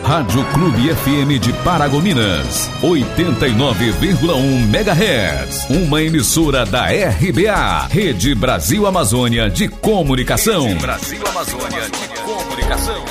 Rádio Clube FM de Paragominas, 89,1 MHz. Uma emissora da RBA, Rede Brasil Amazônia de Comunicação. Rede Brasil Amazônia de Comunicação.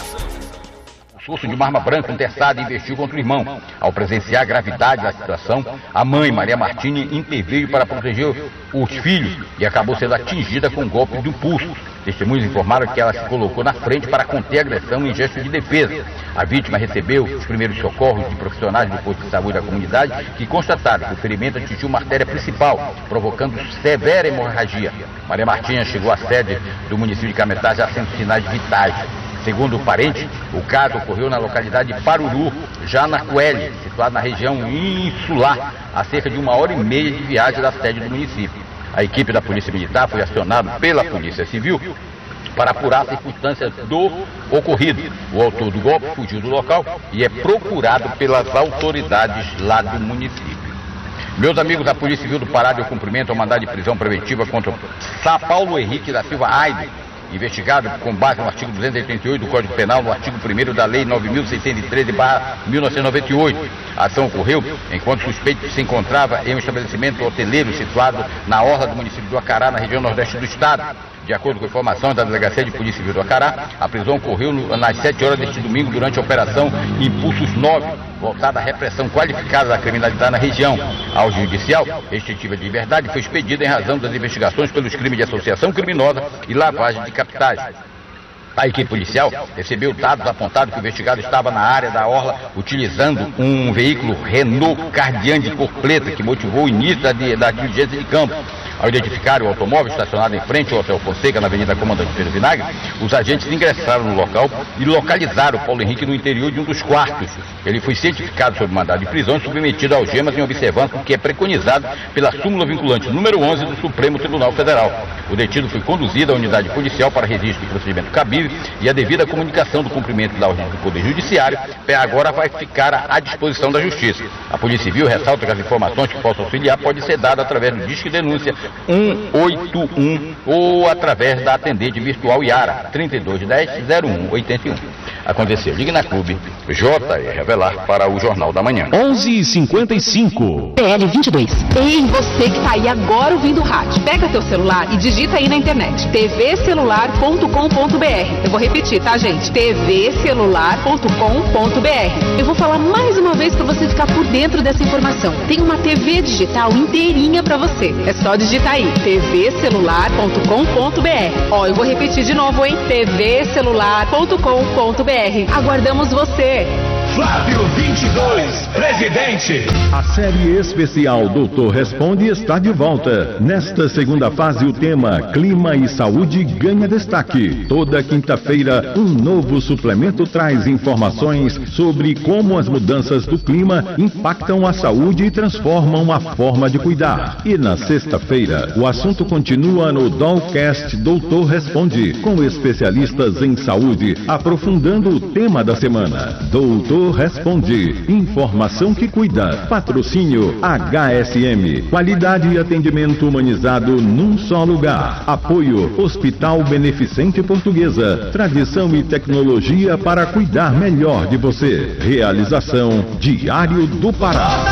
O urso de uma arma branca terçada investiu contra o irmão. Ao presenciar a gravidade da situação, a mãe, Maria Martini, interveio para proteger os filhos e acabou sendo atingida com um golpe do pulso. Testemunhos informaram que ela se colocou na frente para conter a agressão em gesto de defesa. A vítima recebeu os primeiros socorros de profissionais do posto de saúde da comunidade, que constataram que o ferimento atingiu uma artéria principal, provocando severa hemorragia. Maria Martini chegou à sede do município de Cametá já sem sinais vitais. Segundo o parente, o caso ocorreu na localidade de Paruru, já na Coelho, situada na região insular, a cerca de 1h30 de viagem da sede do município. A equipe da Polícia Militar foi acionada pela Polícia Civil para apurar as circunstâncias do ocorrido. O autor do golpe fugiu do local e é procurado pelas autoridades lá do município. Meus amigos da Polícia Civil do Pará deu cumprimento ao mandado de prisão preventiva contra Paulo Henrique da Silva Aido, investigado com base no artigo 288 do Código Penal, no artigo 1º da Lei 9.613/1998. A ação ocorreu enquanto o suspeito se encontrava em um estabelecimento hoteleiro situado na orla do município do Acará, na região nordeste do estado. De acordo com informações da Delegacia de Polícia Civil do Acará, a prisão ocorreu nas 7 horas deste domingo durante a Operação Impulsos 9, voltada à repressão qualificada da criminalidade na região. A ordem judicial restritiva de liberdade foi expedida em razão das investigações pelos crimes de associação criminosa e lavagem de capitais. A equipe policial recebeu dados apontando que o investigado estava na área da orla utilizando um veículo Renault Cardian de cor preta, que motivou o início da diligência de campo. Ao identificar o automóvel estacionado em frente ao Hotel Fonseca, na Avenida Comandante Pedro Vinagre, os agentes ingressaram no local e localizaram o Paulo Henrique no interior de um dos quartos. Ele foi cientificado sob mandado de prisão e submetido a algemas em observância do que é preconizado pela súmula vinculante número 11 do Supremo Tribunal Federal. O detido foi conduzido à unidade policial para registro de procedimento cabível e a devida comunicação do cumprimento da ordem do Poder Judiciário agora vai ficar à disposição da Justiça. A Polícia Civil ressalta que as informações que possam auxiliar podem ser dadas através do Disque Denúncia 181 ou através da atendente virtual Iara 3210-0181. Aconteceu. Ligue na Clube J.R. Avelar para o Jornal da Manhã. 11h55. PL22. Ei, você que tá aí agora ouvindo o rádio. Pega teu celular e digita aí na internet. tvcelular.com.br. Eu vou repetir, tá, gente? tvcelular.com.br. Eu vou falar mais uma vez para você ficar por dentro dessa informação. Tem uma TV digital inteirinha para você. É só digitar aí. tvcelular.com.br. Ó, eu vou repetir de novo, hein? tvcelular.com.br. Aguardamos você. Flávio 22, presidente. A série especial Doutor Responde está de volta. Nesta segunda fase, o tema Clima e Saúde ganha destaque. Toda quinta-feira, um novo suplemento traz informações sobre como as mudanças do clima impactam a saúde e transformam a forma de cuidar. E na sexta-feira, o assunto continua no Dollcast Doutor Responde, com especialistas em saúde, aprofundando o tema da semana. Doutor Responde. Informação que cuida. Patrocínio HSM. Qualidade e atendimento humanizado num só lugar. Apoio Hospital Beneficente Portuguesa. Tradição e tecnologia para cuidar melhor de você. Realização Diário do Pará.